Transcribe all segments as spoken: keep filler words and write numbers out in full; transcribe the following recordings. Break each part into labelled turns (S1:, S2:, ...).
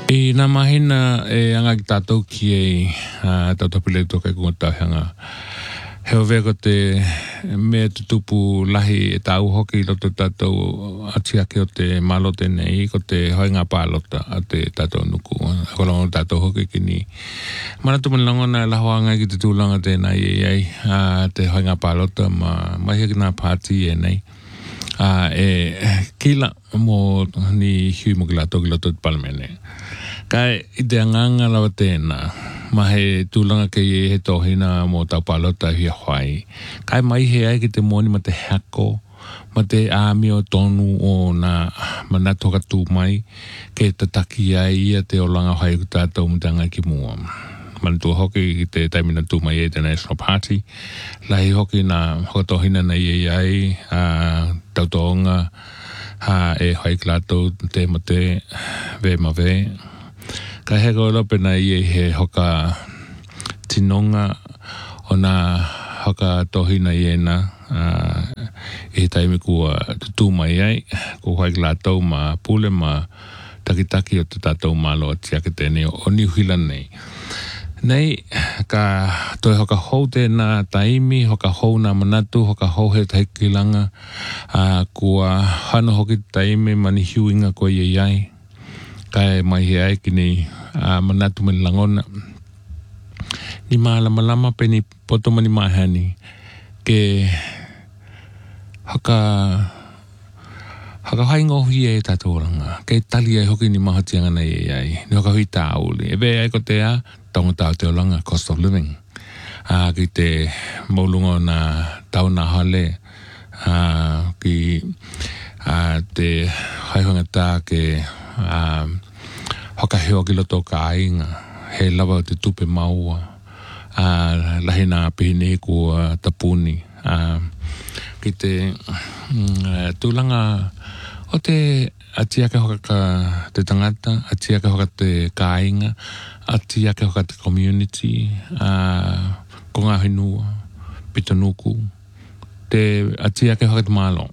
S1: I nā mahina e anga ki tātou ki e uh, tātou pile toka i kunga hanga. He o veko te mea tutupu lahi e tāu hoki i loto tātou atiake o te malote nei, ko te hoinga pālota a te tātou nuku. Kolongo tātou hoki ki ni. Mana tu manilangona e lahoanga ki te tūlanga tēnā i ei, uh, te hoinga pālota, ma mahi ki nā pāti e nei. Uh, e kila mo ni hui mo ki lato ki loto te palamene. Kai i te anganga lawa tēnā, ma he tūlanga ke i he tohina mo tau palota hi a whai. Kai mai he ai ki te moni ma te hako, ma te āmi o tonu o nā manatoka tū mai, ke te taki ai ia te olanga whai ku tātou mo te anga ki mua. Mana tua hoki ki te taimina tū mai e te National Party, lahi hoki nā hokotohina na i ai, uh, tautonga, ha e whai ki lātou te ma te ve ma ve. Ka he koe lope na i he hoka tinonga o nā hoka tohina i ena uh, i he taimi kua tutu mai ai, ko whai ki lātou ma pule ma takitaki o te tātou malo a tiake tēne o ni huila nei. Nei, ka toi hoka hou tēnā taimi, hoka hou nā manatu, hoka hou he taikilanga, uh, kua hana hoki taimi mani hiuinga ko i ai. Kai mai he ai ki ni uh, manatu mani langona. Ni maa lama lama pe ni poto mani mahani. Ke haka haka hai ngohi e tātou ranga. Ke tali ai hoki ni mahatianga nei e ai. Ni hoka hui tā uli. E vei ai ko te a, tonga tāu te olanga, cost of living. Uh, ki te maulunga na tau na hale. Uh, ki uh, te haihuanga tā ke... Uh, hoka heo ki loto ka ainga, he lawa o te tupe maua, uh, lahi nā pihine kua tapuni. Uh, ki te uh, tūlanga o te atiake hoka ka te tangata, atiake hoka te ka ainga, atiake hoka te community, uh, ko ngā hinua, pitanuku, te atiake hoka te malo.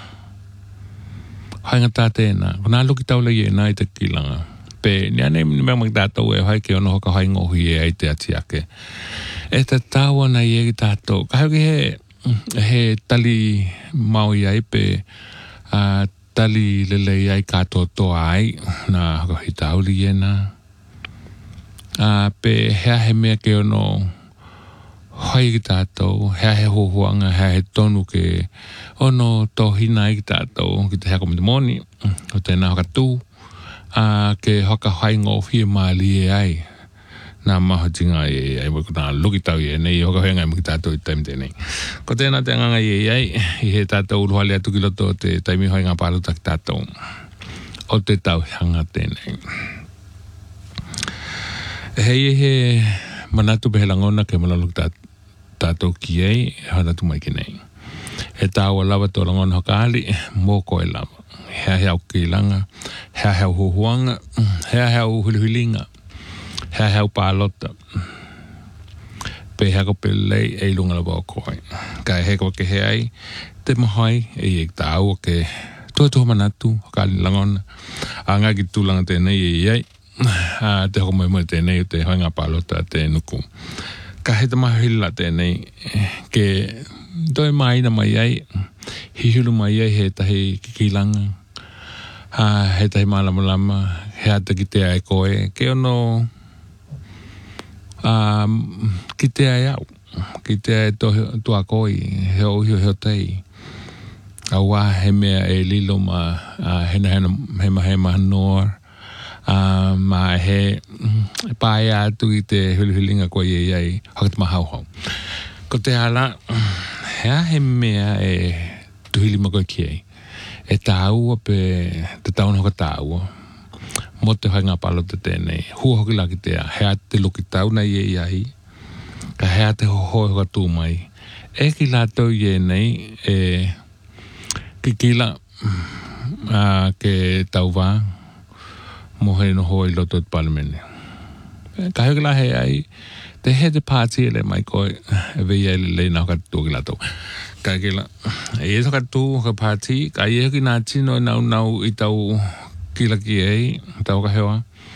S1: Hainga tā tēnā. Ko nā luki taula i e nā i te kilanga. Pe, ni ane ni mea mag tātou e hai ke ono hoka hai ngohi e ai te atiake. E te tāua na i e ki tātou. Ka hau ki he, he tali mau i ai pe uh, tali lele i ai kātou toa ai. Nā hoka hi tāuli i e nā. Uh, pe hea he mea ke ono hai ki tātou, hea he hohuanga, hea he tonu ke ono tohina i ki tātou, ki te hea komite moni, o tēnā hoka tū, uh, ke hoka hai ngohi e maali e ai, nā maha tinga e ai, mo nā luki tau i e nei, hoka hoenga i mo ki tātou i taimi tēnei. Ko tēnā te anganga i e ai, i he tātou uruhali atu ki loto te taimi hoenga pāruta ki tātou, o te tau hanga tēnei. Hei e he manatu pehe langona ke malalu ki tātou, tātou ki ei, hana tu mai ki nei. E tāua lawa tō langona hoka ali, mō koe lawa. Hea hea o kilanga, hea hea o huhuanga, hea hea o hulihulinga, hea hea o pālota. Pe hea ko pelei e lunga lawa o koe. Kai hea ko ke hea ai, te mahai e e tāua ke tua tuha manatu hoka ali langona. A ngā ki tūlanga tēnei e ei, te hoko mai mai tēnei o te hoinga pālota te nuku. Ka he te mahila tēnei, ke toi mai na mai ai, hihulu mai ai he tahi kikilanga, ha, he tahi malama lama, he ata ki te ai koe, ke ono um, ki te ai au, ki te ai tua koi, he o hio heo tei. Awa he mea e lilo ma uh, hena hena hema hema noa, Uh, ma he pae atu i te huluhulinga ko i ai haka te mahau hau. Ko te ala, hea he mea e tuhili mako ki ei. E tāua pe te tauna hoka tāua. Mo te hainga palota tēnei. Hua hoki laki te a. Hea te luki tauna i ei ai. Ka hea te hohoi hoka tū mai. E ki lātou i e nei e ki kila uh, ke tau wā. Mohe no hoi loto te palamene. Ka heo la he ai, te he te pāti ele mai koe, e vei ai le na hoka tū ki lato. Ka ke la, e e hoka tū hoka pāti, ka i e hoki nā tino nau nau i tau kila ki ei, tau ka hewa.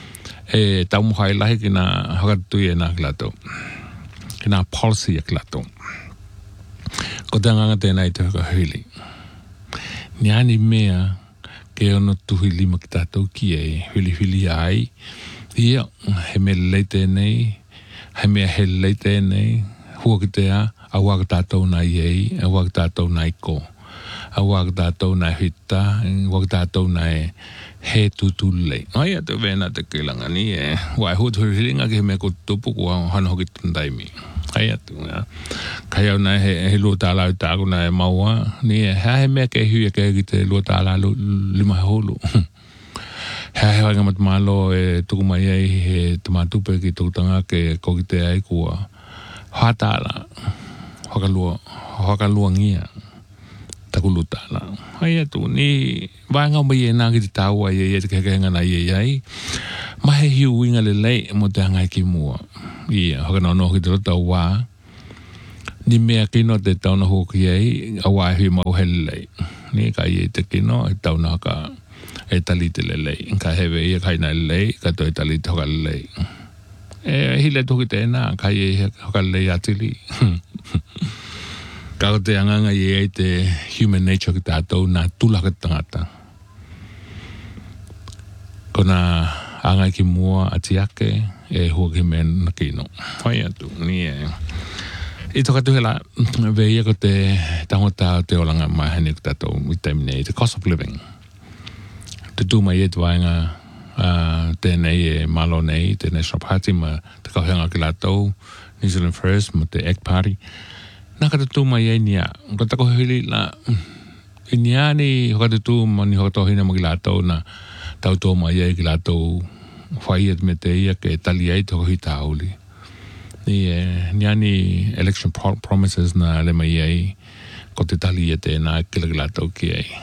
S1: e tau mo hai lahi kina hakatu e na klato kina policy e klato ko tanga tēnā i te haka hili ni ani mea ke ono tuhi lima ki tātou ki e hili hili ai ia he me lei tēnei he mea he lei tēnei hua ki te a a waka tātou nai ei a waka tātou nai ko a waka tātou nai hita a waka tātou nai he tutu lei ai atu vena te kilanga ni e wai hutu hilinga ki he mea ko tupu kua hana hoki tundaimi ai atu ya kai au nai he, he lua tāla u tāku nai maua ni e hea he mea ke hui e ke ki te lua tāla lima he hulu hea he wanga mat malo e tuku mai ei he tamatupe ki tukutanga ke koki te ai kua hatala hokalua hokalua ngia takulutala ai atu ni vanga mai e na ki tau ai e te kenga na ai ai ma he hiu winga le lei mo te hanga ki mua ia hokana no ki te wa ni mea kino te tau na hoki ai a wa hui mau he lei ni ka i te kino e tau na ka e tali te le lei ka hewe ia kaina le lei ka to e tali te hoka le lei e hile tuki tēnā kai e hokalei atili kao te anganga i e te human nature ki tātou nā tulaka tangata kona angai ki mua ati ake e hua ki men na kino hoi atu ni e i toka tuhela veia ko te tangota te olanga mai hene ki tātou i taimine the cost of living te tū mai e te wainga Uh, tēnei e malo nei, te National Party ma te kauhenga ki lātou, New Zealand First ma te A C T Party. Nā kata tū mai e nia, ko tako hili la, i nia ni hokata tū ma ni hokata hina ma ki lātou na tau tō mai e ki lātou whai et me te ia ke tali ai te hohi tāuli. Ni e nia ni election pro promises na le mai e ko te tali e te nā kila ki lātou ki ai.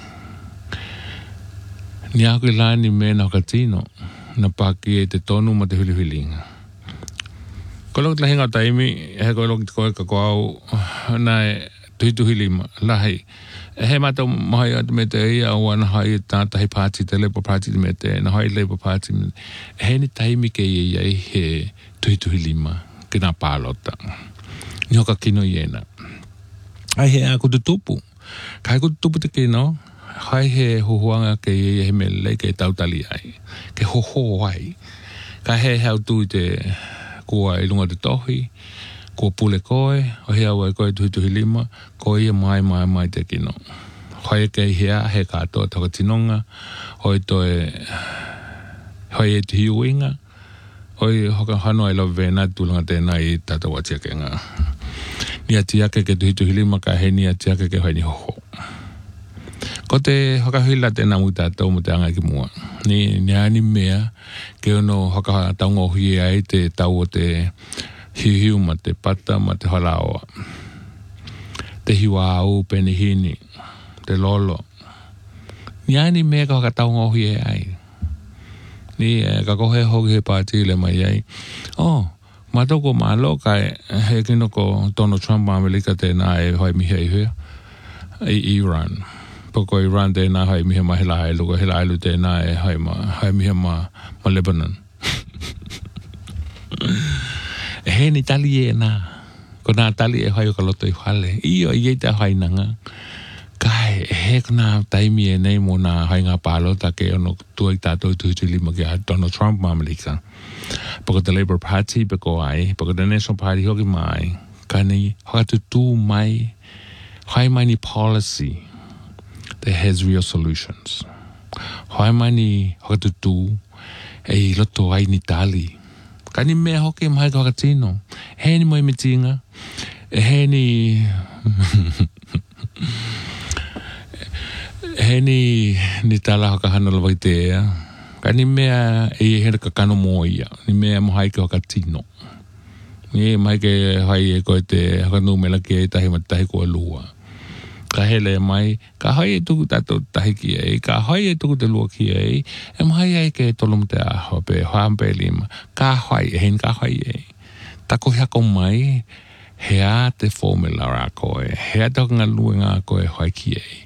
S1: Ni ako i lani me na katino na paki e te tonu ma te huli hulinga. Ko loko te lahinga o taimi, e he ko loko te koe ka koau na e tuhitu hilima, lahi. E he mata mahai atu me te ia o ana hai tātahi pāti, te Labour Party me te, na hai Labour Party me te. E he ni taimi ke i ei he tuhitu hilima, ki nā pālota. Ni hoka kino i ena. Ai he a kutu tupu. Kai kutu tupu te kino, hai he hohoanga ke e he mele ke tautali ai. Ke hoho ai. Ka he hau tu te kua i lunga te tohi, kua pule koe, o he au e koe tuhi tuhi lima, koe ia mai mai mai te kino. Hoi ke hea he katoa takatinonga, hoi toe, hoi e te hiuinga, hoi hoka hano ai lau vena tūlanga tēnā i tata watia ke ngā. Ni ati ake ke tuhi tuhi lima, ka he ni ati ake ke hoi ni hoho. Ko te hokahila tēnā mu tātou mu te anga ki mua. Ni, ni ani mea ke ono hoka taungo hui ai te tau o te hiu ma te pata ma te halaoa. Te hiwa au pene hini, te lolo. Ni ani mea ka hoka taungo hui ai. Ni e, ka kohe hoki he pāti le mai ai. Oh, matoko malo kai he kino ko Donald Trump Amerika tēnā e hoi mihe i hua. I Iran. Poko Iran tēnā hai mihe ma hela hailu, ko hela hailu tēnā e hai ma, hai mihe ma, ma Lebanon. E he ni tali e nā. Ko nā tali e hai o ka loto i whale. Iyo i eita hai nanga. Kai, e he ko nā taimi e nei mo nā hai ngā pālota ke ono tua i tātou tuhitu lima ki a Donald Trump ma Amerika. Poko te Labour Party peko ai, poko te National Party hoki mai. Ka nei, hoka tu tū mai, hai mai ni policy that has real solutions. Hoi mai ni hokatutu e loto ai ni tali. Ka ni mea hoke mai ka hakatino. He ni moi mitinga. He ni... he ni ni tala hakahana lawa i te ea. Ka ni mea e he ka kano mo ia. Ni mea mo hai ka hakatino. Ni mai ke hai e koe te hakanu mela ki e tahi matahi kua lua. Ka hele mai, ka hai e tuku tato tahi ki ei, ka hai e tuku te lua ki ei, e mai ai ke tolum te aho pe hoampe lima, ka hai e hen ka hai ei. Tako hako mai, hea te formula a koe, hea toka ngā lue ngā koe hoi ki ei.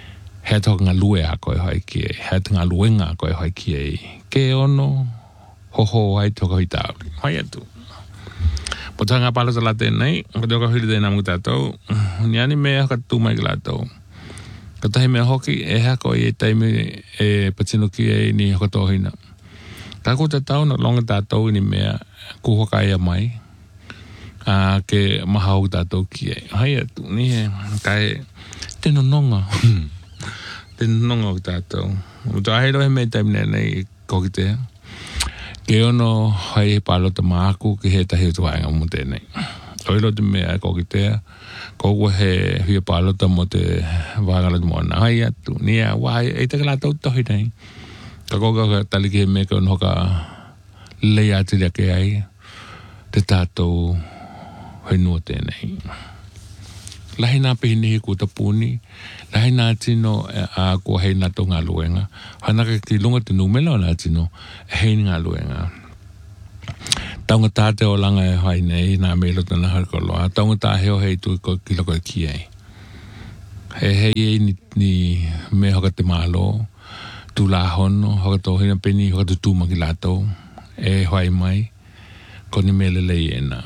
S1: Hea toka ngā lue a koe hoi ki ei, hea toka ngā lue ngā koe hoi ki ei. Ke ono, ho ho ai toka hi tau. Hai atu. Po tanga pala sa late nei, ko toka hili te namu tātou, ni ani mea ka tu mai latou. Ka tahi mea hoki e hako i e taimi e patinoki e ni hokotohina. Ka ko te tau na longa tātou ni mea kuhoka ia mai, a ke mahau tātou ki e. Hai atu, ni he, kai teno nonga. Teno nonga o tātou. Uta ahero he mea taimi nei koki te. Ke ono hai palota maaku ki he tahi tu ainga mo tēnei. Oilo te mea koki te, koku he hia palota mo te wāngala te moana. Hai atu, ni a wai, ei taka la tau tohi nei. Ka koka ka taliki he mea ka ono ka lei ati rea ke ai, te tātou hoi nua tēnei. Lahi nā pehini ku tapuni, lahi nā tino a kua hei nā tō ngā luenga. Hanaka ki lunga te numela o nā tino, hei ngā luenga. Taunga tāte o langa e hai nei, nā meilo tana harikoloa. Taunga tā heo hei tu ki loko e ki ei. He hei ei ni, ni me hoka te mālo, tu la hono, hoka tō hina peni, hoka tu tūma ki lātou, e hoai mai, koni mele lei e nā.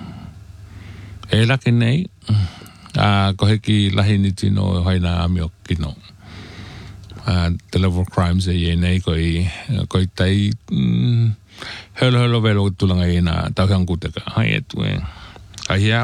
S1: E lake nei, a ko heki lahi ni tino hoi nā amio kino. Uh, the level of crimes e ie nei koi, koi tai mm, helo helo velo tulanga e nā tauhiang kuteka. Hai e tu e. Ai hea